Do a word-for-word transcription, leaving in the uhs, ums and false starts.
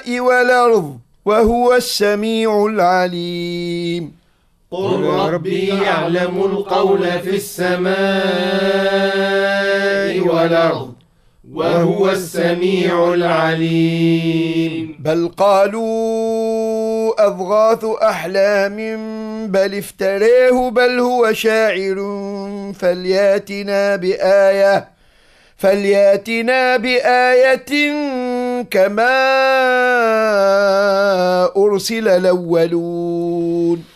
السماء والأرض وهو السميع العليم قل ربي يعلم القول في السماء والأرض وهو السميع العليم بل قالوا أضغاث أحلام بل افتريه بل هو شاعر فلياتنا بآية فلياتنا بآية كما أرسل الأولون